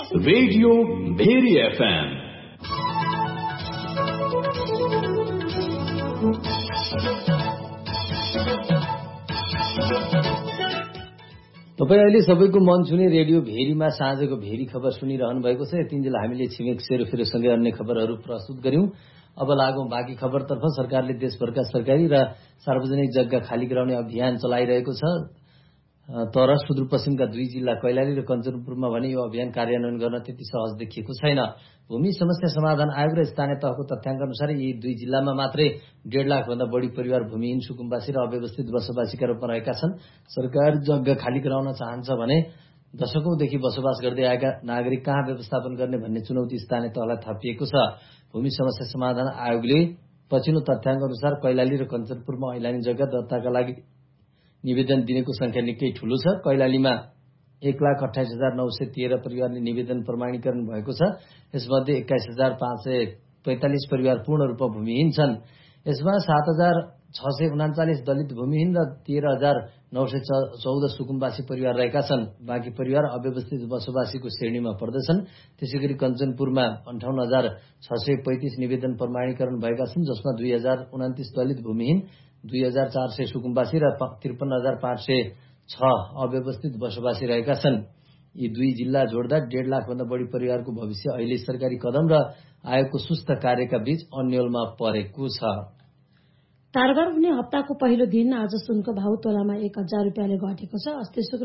Radio very FM। तपाईं अहिले सबैको मन छुने रेडियो भेरीमा साँझको भेरी खबर सुनिरहनु भएको छ। यतिन्जेल हामीले छिमेक सेरोफेरोसँगै अन्य खबरहरू प्रस्तुत गर्यौं। अब लागौं बाँकी खबरतर्फ। सरकारले देशभरका सरकारी र सार्वजनिक जग्गा खाली गराउने अभियान चलाइरहेको छ। तर सुदूरपश्चिमका 2 जिल्ला कैलाली र कञ्चनपुरमा भने यो अभियान कार्यान्वयन गर्न त्यति सहज देखिएको छैन। भूमि समस्या समाधान आयोग र स्थानीय तहको तथ्याङ्क अनुसार यी 2 जिल्लामा मात्रै 1.5 लाख भन्दा बढी परिवार भूमिहीन सुकुम्बासी र अव्यवस्थित बसोबासीका रूपमा रहेका छन्। सरकार जग्गा खाली गराउन चाहन्छ भने दशकौंदेखि बसोबास गर्दै आएका नागरिक कहाँ व्यवस्थापन गर्ने भन्ने चुनौती स्थानीय तहलाई थपिएको छ। भूमि समस्या समाधान आयोगले पछिल्लो तथ्याङ्क अनुसार कैलाली र कञ्चनपुरमा ऐलानी जग्गा दर्ताका लागि निवेदन दिनेको संख्या निकै ठूलो छ। कैलालीमा 1,28,913 परिवारले निवेदन प्रमाणीकरण भएको छ। यसमध्ये 21,545 परिवार पूर्ण रूपमा भूमिहीन छन्। यसमा 7,639 दलित भूमिहीन र 13,914 सुकुम्बासी परिवार रहेका छन्। बाँकी परिवार अव्यवस्थित बसोबासीको श्रेणीमा पर्दछन्। त्यसैगरी कञ्चनपुरमा 58,635 निवेदन प्रमाणीकरण भएका छन्, जसमा 2,029 दलित भूमिहीन, 2,400 सुकुम्बासी र 53,506 अव्यवस्थित बसोबासी रहेका छन्। यी 2 जिल्ला जोड्दा 1.5 लाख भन्दा बढी परिवारको भविष्य अहिले सरकारी कदम र आयोगको सुस्त कार्यका बीच अन्यलमा परेको छ। तारबार हुने हप्ताको पहिलो दिन आज सुनको भाउ तोलामा 1,000 रुपियाँले घटेको छ। अस्ति